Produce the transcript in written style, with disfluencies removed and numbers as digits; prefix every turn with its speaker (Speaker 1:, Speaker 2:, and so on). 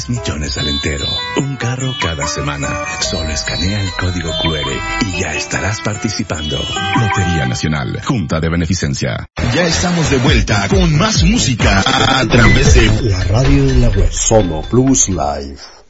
Speaker 1: millones al entero. Un carro cada semana. Solo escanea el código QR y ya estarás participando. Lotería Nacional, Junta de Beneficencia.
Speaker 2: Ya estamos de vuelta con más música a través de
Speaker 3: la radio de la web. Solo Plus Live.